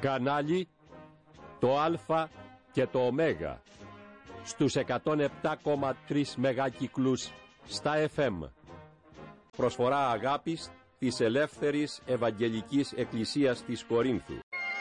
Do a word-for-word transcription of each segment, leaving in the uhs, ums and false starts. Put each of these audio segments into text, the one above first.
Κανάλι το Α και το Ω στους εκατόν επτά κόμμα τρία μεγάκυκλους στα εφ εμ. Προσφορά αγάπης της Ελεύθερης Ευαγγελικής Εκκλησίας της Κορίνθου.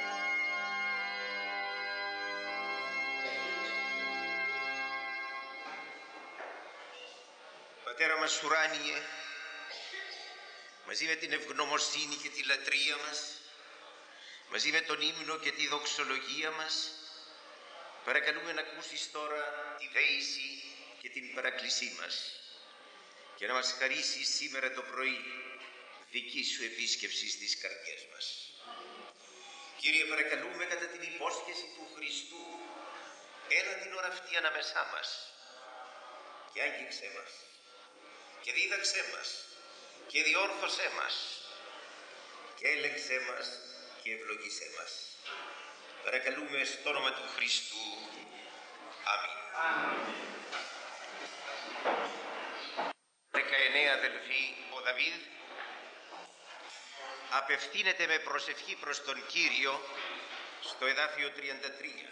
Πατέρα μας ουράνιε, μαζί με την ευγνωμοσύνη και τη λατρεία μας, μαζί με τον ύμνο και τη δοξολογία μας, παρακαλούμε να ακούσεις τώρα τη δέηση και την παρακλησή μας και να μας χαρίσεις σήμερα το πρωί δική σου επίσκεψη στις καρδιές μας. Κύριε, παρακαλούμε κατά την υπόσχεση του Χριστού, έλα την ώρα αυτή ανάμεσά μας και άγγιξέ μας και δίδαξέ μας και διόρθωσέ μας και έλεξέ μας και ευλογήσέ μας. Παρακαλούμε στο όνομα του Χριστού. Αμήν. δεκαεννέα αδελφοί, ο Δαβίδ απευθύνεται με προσευχή προς τον Κύριο στο εδάφιο τριάντα τρία.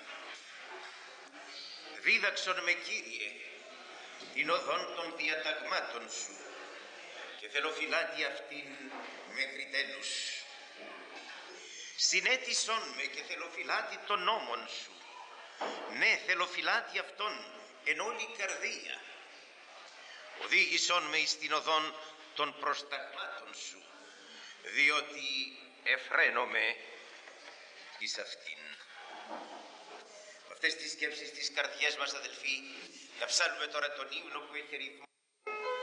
Δίδαξον με, Κύριε, την οδόν των διαταγμάτων σου και θελοφυλάτη αυτήν μέχρι τέλους. Συνέτησον με και θελοφυλάτη των νόμων σου, ναι, θελοφυλάτη αυτόν εν όλη καρδία. Οδήγησον με εις την οδόν των προσταγμάτων σου, διότι εφραίνομαι εις αυτήν. Με αυτές τις σκέψεις της καρδιές μας, αδελφοί, να ψάλουμε τώρα τον ύμνο που έχει ρυθμό.